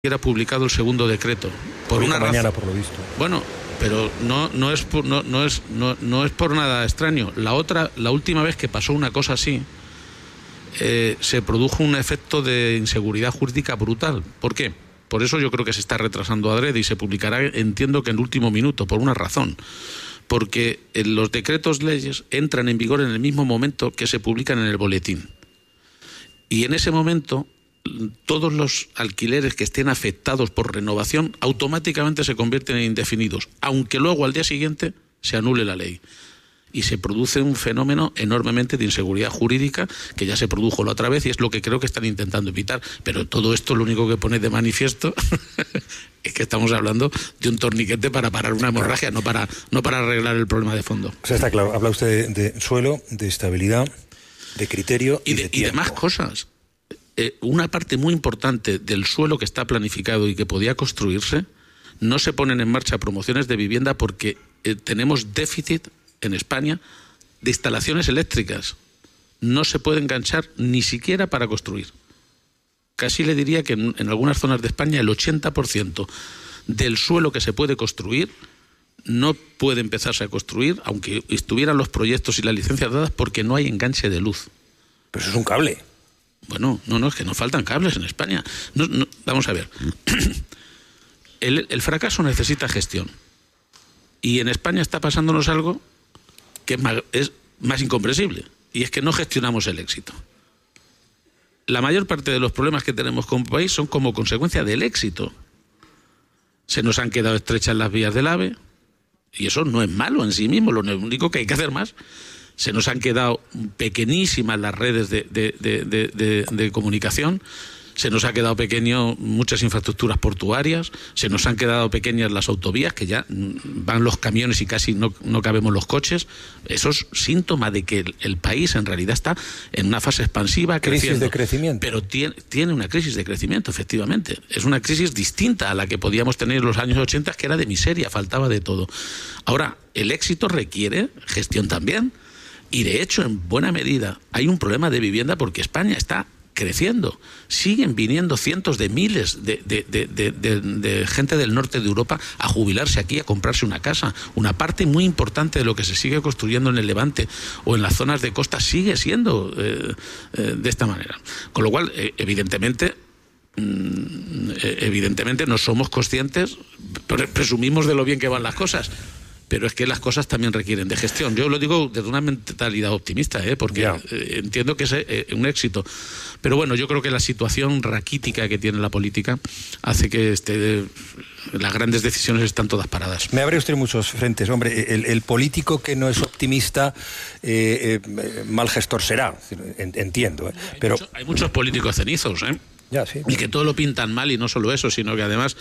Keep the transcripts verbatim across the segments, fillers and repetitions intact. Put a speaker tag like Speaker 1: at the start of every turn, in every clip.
Speaker 1: Era publicado el segundo decreto por una
Speaker 2: mañana
Speaker 1: razón.
Speaker 2: por lo visto.
Speaker 1: Bueno, pero no no es por, no, no es no, no es por nada extraño. La otra, la última vez que pasó una cosa así, eh, se produjo un efecto de inseguridad jurídica brutal. ¿Por qué? Por eso yo creo que se está retrasando adrede y se publicará, entiendo que en el último minuto, por una razón. Porque los decretos leyes entran en vigor en el mismo momento que se publican en el boletín. Y en ese momento todos los alquileres que estén afectados por renovación automáticamente se convierten en indefinidos, aunque luego al día siguiente se anule la ley. Y se produce un fenómeno enormemente de inseguridad jurídica que ya se produjo la otra vez y es lo que creo que están intentando evitar. Pero todo esto lo único que pone de manifiesto es que estamos hablando de un torniquete para parar una hemorragia, no para, no para arreglar el problema de fondo.
Speaker 2: O sea, está claro, habla usted de, de suelo, de estabilidad, de criterio y,
Speaker 1: y de,
Speaker 2: de,
Speaker 1: y de más cosas. Eh, una parte muy importante del suelo que está planificado y que podía construirse, no se ponen en marcha promociones de vivienda porque eh, tenemos déficit en España de instalaciones eléctricas. No se puede enganchar ni siquiera para construir. Casi le diría que en, en algunas zonas de España el ochenta por ciento del suelo que se puede construir no puede empezarse a construir, aunque estuvieran los proyectos y las licencias dadas, porque no hay enganche de luz.
Speaker 2: Pero eso es un cable.
Speaker 1: Bueno, no, no, es que nos faltan cables en España. No, no, vamos a ver. El, el fracaso necesita gestión. Y en España está pasándonos algo que es más, es más incomprensible. Y es que no gestionamos el éxito. La mayor parte de los problemas que tenemos como país son como consecuencia del éxito. Se nos han quedado estrechas las vías del AVE. Y eso no es malo en sí mismo. Lo único que hay que hacer más. Se nos han quedado pequeñísimas las redes de, de, de, de, de, de comunicación, se nos ha quedado pequeño muchas infraestructuras portuarias, se nos han quedado pequeñas las autovías, que ya van los camiones y casi no, no cabemos los coches. Eso es síntoma de que el, el país en realidad está en una fase expansiva, creciendo.
Speaker 2: Crisis de crecimiento.
Speaker 1: Pero tiene, tiene una crisis de crecimiento, efectivamente. Es una crisis distinta a la que podíamos tener en los años ochenta, que era de miseria, faltaba de todo. Ahora, el éxito requiere gestión también. Y de hecho, en buena medida, hay un problema de vivienda porque España está creciendo. Siguen viniendo cientos de miles de, de, de, de, de, de gente del norte de Europa a jubilarse aquí, a comprarse una casa. Una parte muy importante de lo que se sigue construyendo en el Levante o en las zonas de costa sigue siendo eh, eh, de esta manera. Con lo cual, eh, evidentemente... evidentemente no somos conscientes, presumimos de lo bien que van las cosas, pero es que las cosas también requieren de gestión. Yo lo digo desde una mentalidad optimista, ¿eh? porque yeah. eh, entiendo que es eh, un éxito. Pero bueno, yo creo que la situación raquítica que tiene la política hace que este, las grandes decisiones están todas paradas.
Speaker 2: Me abre usted muchos frentes. Hombre, el, el político que no es optimista, eh, eh, mal gestor será, entiendo. ¿eh?
Speaker 1: Hay,
Speaker 2: pero...
Speaker 1: mucho, hay muchos políticos cenizos, ¿eh?
Speaker 2: Ya, sí.
Speaker 1: Y que todo lo pintan mal, y no solo eso, sino que además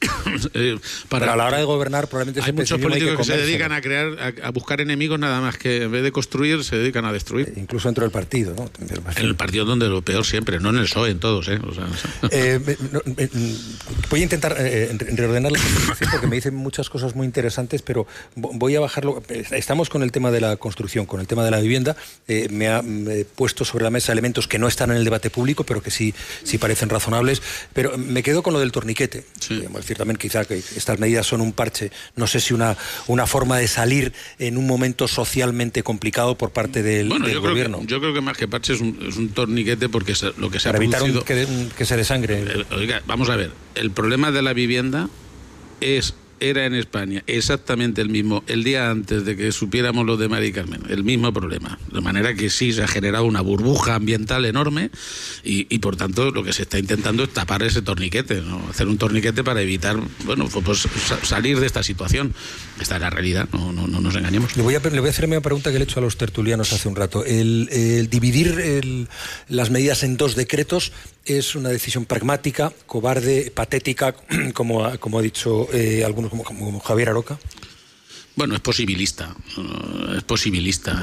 Speaker 1: eh, para
Speaker 2: Pero a la hora de gobernar probablemente
Speaker 1: hay muchos políticos que, que se dedican a crear, a, a buscar enemigos nada más que en vez de construir se dedican a destruir.
Speaker 2: Eh, incluso dentro del partido, ¿no?
Speaker 1: En el partido donde lo peor siempre, no en el P S O E, en todos, ¿eh? O sea, o sea.
Speaker 2: Eh, no, eh, voy a intentar eh, reordenar la conversación porque me dicen muchas cosas muy interesantes, pero voy a bajarlo. Estamos con el tema de la construcción, con el tema de la vivienda. Eh, me ha me he puesto sobre la mesa elementos que no están en el debate público, pero que sí, sí parecen razonables. Pero me quedo con lo del torniquete. Sí. Es decir, también quizá que estas medidas son un parche. No sé si una, una forma de salir en un momento socialmente complicado por parte del,
Speaker 1: bueno,
Speaker 2: del
Speaker 1: yo
Speaker 2: gobierno.
Speaker 1: Creo que, yo creo que más que parche es un, es un torniquete porque es lo que se
Speaker 2: Para
Speaker 1: ha
Speaker 2: evitar
Speaker 1: producido...
Speaker 2: un, que, un, que se desangre.
Speaker 1: El, oiga, vamos a ver. El problema de la vivienda es... era en España exactamente el mismo el día antes de que supiéramos lo de Mari Carmen, el mismo problema, de manera que sí se ha generado una burbuja ambiental enorme y, y por tanto lo que se está intentando es tapar ese torniquete, ¿no? Hacer un torniquete para evitar, bueno, pues salir de esta situación. Esta es la realidad, no, no, no nos engañemos.
Speaker 2: Le voy, a, le voy a hacer una pregunta que le he hecho a los tertulianos hace un rato. El, el dividir el, las medidas en dos decretos es una decisión pragmática, cobarde, patética, como ha, como ha dicho eh, algunos como, como Javier Aroca.
Speaker 1: Bueno, es posibilista, es posibilista.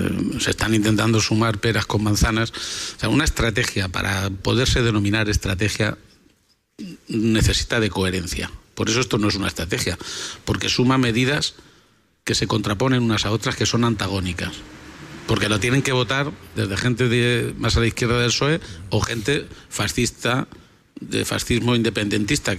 Speaker 1: Se están intentando sumar peras con manzanas. O sea, una estrategia, para poderse denominar estrategia, necesita de coherencia. Por eso esto no es una estrategia, porque suma medidas que se contraponen unas a otras, que son antagónicas. Porque lo tienen que votar desde gente de, más a la izquierda del P S O E o gente fascista de fascismo independentista